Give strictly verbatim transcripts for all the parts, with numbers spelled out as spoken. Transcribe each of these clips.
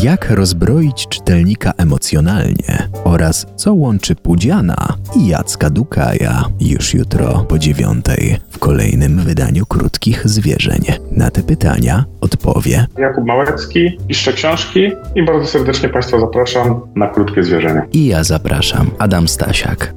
Jak rozbroić czytelnika emocjonalnie oraz co łączy Pudziana i Jacka Dukaja już jutro po dziewiątej w kolejnym wydaniu Krótkich Zwierzeń. Na te pytania odpowie Jakub Małecki, piszę książki i bardzo serdecznie Państwa zapraszam na Krótkie Zwierzenia. I ja zapraszam, Adam Stasiak.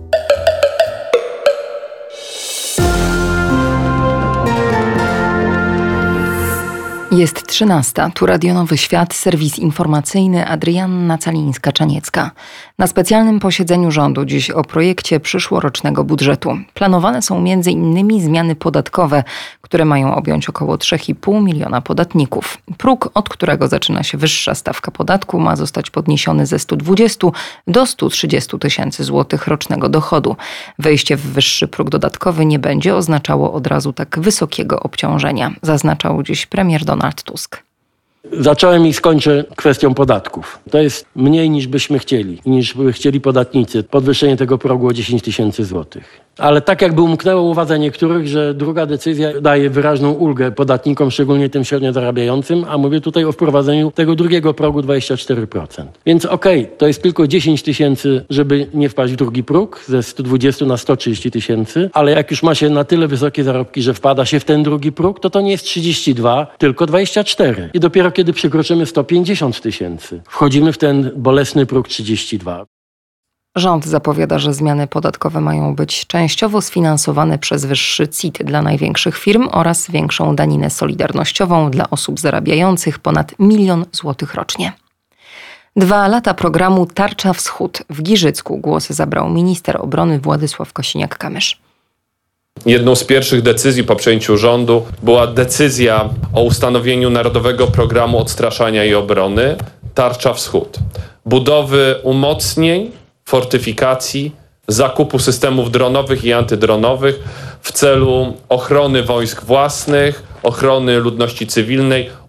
Jest trzynasta, tu Radio Nowy Świat, serwis informacyjny, Adrianna Calińska-Czaniecka. Na specjalnym posiedzeniu rządu dziś o projekcie przyszłorocznego budżetu. Planowane są między innymi zmiany podatkowe, które mają objąć około trzy i pół miliona podatników. Próg, od którego zaczyna się wyższa stawka podatku, ma zostać podniesiony ze stu dwudziestu do stu trzydziestu tysięcy złotych rocznego dochodu. Wejście w wyższy próg dodatkowy nie będzie oznaczało od razu tak wysokiego obciążenia, zaznaczał dziś premier Donald Tusk. Zacząłem i skończę kwestią podatków. To jest mniej niż byśmy chcieli, niż by chcieli podatnicy. Podwyższenie tego progu o dziesięć tysięcy złotych. Ale tak jakby umknęło uwadze niektórych, że druga decyzja daje wyraźną ulgę podatnikom, szczególnie tym średnio zarabiającym, a mówię tutaj o wprowadzeniu tego drugiego progu dwadzieścia cztery procent. Więc okej, okay, to jest tylko dziesięć tysięcy, żeby nie wpaść w drugi próg, ze stu dwudziestu na sto trzydzieści tysięcy, ale jak już ma się na tyle wysokie zarobki, że wpada się w ten drugi próg, to to nie jest trzydzieści dwa, tylko dwadzieścia cztery. I dopiero kiedy przekroczymy sto pięćdziesiąt tysięcy, wchodzimy w ten bolesny próg trzydzieści dwa. Rząd zapowiada, że zmiany podatkowe mają być częściowo sfinansowane przez wyższy C I T dla największych firm oraz większą daninę solidarnościową dla osób zarabiających ponad milion złotych rocznie. Dwa lata programu Tarcza Wschód. W Giżycku głos zabrał minister obrony Władysław Kosiniak-Kamysz. Jedną z pierwszych decyzji po przejęciu rządu była decyzja o ustanowieniu Narodowego Programu Odstraszania i Obrony Tarcza Wschód. Budowy umocnień, fortyfikacji, zakupu systemów dronowych i antydronowych w celu ochrony wojsk własnych, ochrony ludności cywilnej